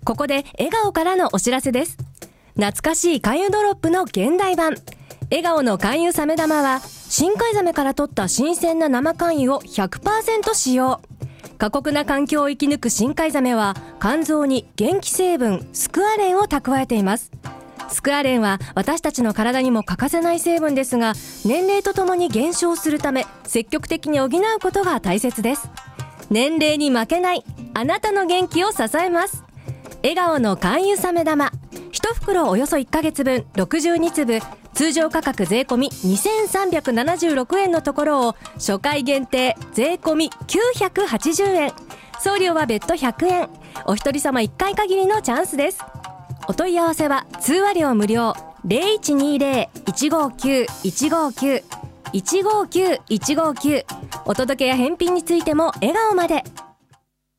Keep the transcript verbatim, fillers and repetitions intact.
ここで笑顔からのお知らせです。懐かしい勧誘ドロップの現代版、笑顔の勧誘サメ玉は深海ザメから取った新鮮な生肝油を ひゃくパーセント 使用。過酷な環境を生き抜く深海ザメは肝臓に元気成分スクアレンを蓄えています。スクアレンは私たちの体にも欠かせない成分ですが、年齢とともに減少するため積極的に補うことが大切です。年齢に負けないあなたの元気を支えます。笑顔の肝油サメ玉、いち袋およそいっかげつぶんろくじゅうにつぶ、通常価格税込みにせんさんびゃくななじゅうろくえんのところを初回限定税込みきゅうひゃくはちじゅうえん、送料は別途ひゃくえん、お一人様いっかい限りのチャンスです。お問い合わせは通話料無料 ゼロいちにゼロ いちごきゅう いちごきゅう いちごきゅう いちごきゅう、お届けや返品についても笑顔まで。